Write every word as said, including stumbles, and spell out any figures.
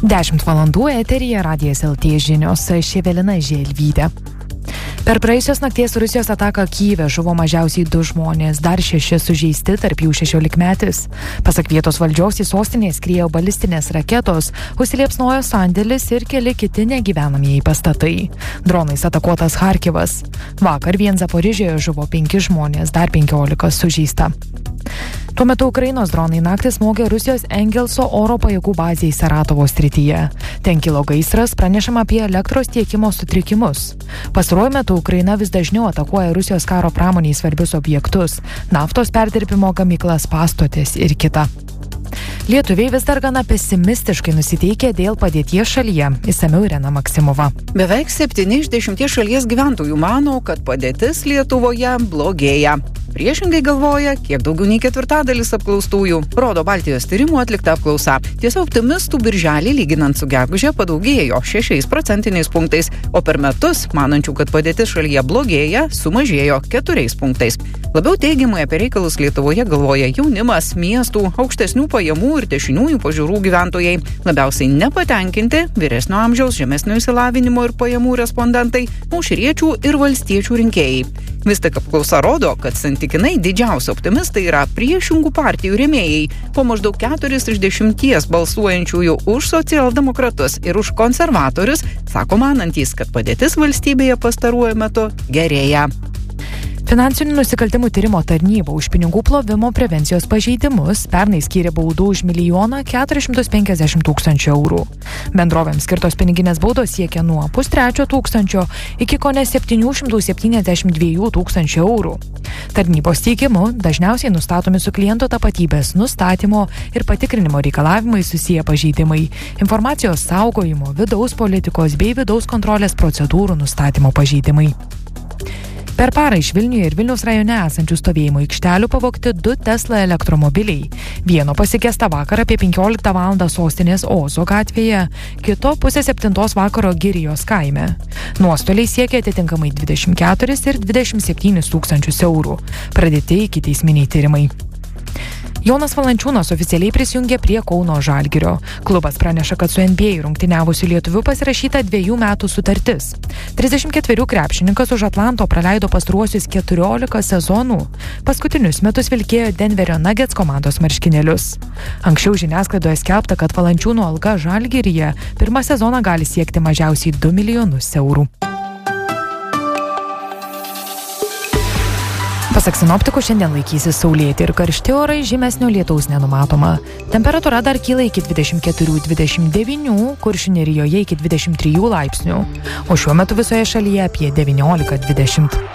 dešimt valandų eteryje Radijas L T žinios, aš Evelina Želvytė. Per praėjusios nakties Rusijos ataką Kyjive žuvo mažiausiai du žmonės, dar šeši sužeisti, tarp jų šešiolikmetis. Pasak vietos valdžios į sostinę skriejo balistinės raketos, užsiliepsnojo sandėlis ir keli kiti negyvenamieji pastatai. Dronais atakuotas Charkivas. Vakar vien Zaporižėje žuvo penki žmonės, dar penkiolika sužeista. Tuo metu Ukrainos dronai naktį smogė Rusijos Engelso oro pajėgų bazėje Saratovo srityje. Ten kilo gaisras, pranešama apie elektros tiekimo sutrikimus. Pastaruoju metu Ukraina vis dažniau atakuoja Rusijos karo pramoniai svarbius objektus, naftos perdirbimo gamyklas, pastotės ir kita. Lietuviai vis dar gana pesimistiškai nusiteikę dėl padėties šalyje. Išsamiau Irena Maksimova. Beveik septyni iš dešimties šalies gyventojų mano, kad padėtis Lietuvoje blogėja. Priešingai galvoja kiek daugiau nei ketvirtadalis apklaustųjų, rodo Baltijos tyrimų atlikta apklausa. Tiesa, optimistų birželį lyginant su geguže padaugėjo šešiais procentiniais punktais, o per metus, manančių, kad padėtis šalyje blogėja, sumažėjo keturiais punktais. Labiau teigiamai apie reikalus Lietuvoje galvoja jaunimas, miestų, aukštesnių pajamų ir dešiniųjų pažiūrų gyventojai. Labiausiai nepatenkinti vyresnio amžiaus, žemesnio išsilavinimo ir pajamų respondentai, aušriečių ir valstiečių rinkėjai. Vis tik apklausa rodo, kad santykinai didžiausi optimistai yra priešingų partijų rėmėjai, po maždaug keturis iš dešimties balsuojančiųjų už socialdemokratus ir už konservatorius, sako manantys, kad padėtis valstybėje pastaruoju metu gerėja. Finansinių nusikaltimų tyrimo tarnyba už pinigų plovimo prevencijos pažeidimus pernai skyrė baudų už milijoną keturis šimtus penkiasdešimt tūkstančių eurų. Bendrovėms skirtos piniginės baudos siekia nuo pustrečio tūkstančio iki kone septynių šimtų septyniasdešimt dviejų tūkstančių eurų. Tarnybos teigimu dažniausiai nustatomi su kliento tapatybės nustatymo ir patikrinimo reikalavimai susiję pažeidimai, informacijos saugojimo, vidaus politikos bei vidaus kontrolės procedūrų nustatymo pažeidimai. Per parą iš Vilniuje ir Vilniaus rajone esančių stovėjimo aikštelių pavogti du Tesla elektromobiliai. Vieno pasigesta vakar apie penkioliktą valandą sostinės Ozo gatvėje, kito pusę septintos vakaro Girijos kaime. Nuostoliai siekia atitinkamai dvidešimt keturis ir dvidešimt septynis tūkstančius eurų. Pradėti ikiteisminiai tyrimai. Jonas Valančiūnas oficialiai prisijungė prie Kauno Žalgirio. Klubas praneša, kad su N B A rungtyniavusiu lietuviu pasirašyta dviejų metų sutartis. trisdešimt ketverių krepšininkas už Atlanto praleido pastaruosius keturiolika sezonų. Paskutinius metus vilkėjo Denverio Nuggets komandos marškinėlius. Anksčiau žiniasklaidoje skelbta, kad Valančiūno alga Žalgiryje pirmą sezoną gali siekti mažiausiai du milijonus eurų. Pasak sinoptikų, šiandien laikysis saulėti ir karšti orai, žymesnio lietaus nenumatoma. Temperatūra dar kyla iki dvidešimt keturių dvidešimt devynių, Kuršių nerijoje iki dvidešimt trijų laipsnių, o šiuo metu visoje šalyje apie devyniolika dvidešimt.